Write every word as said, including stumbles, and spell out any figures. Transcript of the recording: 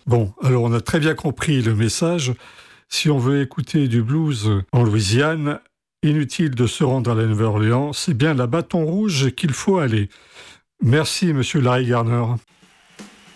Bon, alors on a très bien compris le message. Si on veut écouter du blues en Louisiane, inutile de se rendre à la Nouvelle-Orléans, c'est bien la Bâton Rouge qu'il faut aller. Merci, monsieur Larry Garner.